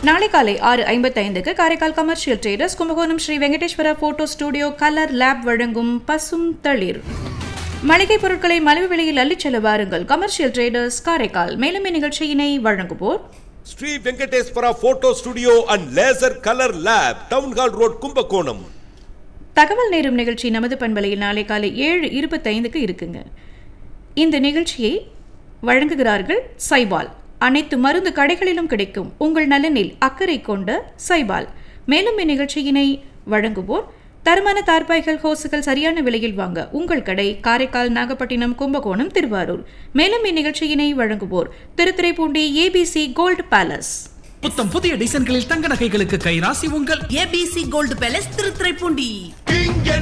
நாளை காலை 6:55 Karaikal commercial traders Kumbakonam Sri Venkateswara photo studio colour lab வழங்கும் பசும் தளிர் மளிகை பொருட்களை மலிவு விலையில் அள்ளிச் செல்ல வாருங்கள். Commercial traders Karaikal. மேலும் இந்நிகழ்ச்சியினை வழங்குவோர் Sri Venkateswara photo studio and laser colour lab, town hall road, Kumbakonam. தகவல் நேரும் நிகழ்ச்சி நமது பண்பலையில் நாளை காலை 7:25 இருக்குங்க. இந்த நிகழ்ச்சியை வழங்குகிறார்கள் சைபால். அனைத்து மருந்து கடைகளிலும் கிடைக்கும் உங்கள் நலனில் அக்கறை கொண்ட சைபால். மேலும் இந்நிகழ்ச்சியினை வழங்குவோர் தரமான தார்பாய்கள் ஹோசுகள் சரியான விலையில் வாங்க உங்கள் கடை காரைக்கால், நாகப்பட்டினம், கும்பகோணம், திருவாரூர். மேலும் இந்நிகழ்ச்சியினை வழங்குவோர் திருத்துறைப்பூண்டி ABC கோல்டு பேலஸ். புத்தம் புதிய டிசைன்களில் தங்க நகைகளுக்கு கைராசி உங்கள் ABC கோல்டு பேலஸ் திருத்துறைப்பூண்டி.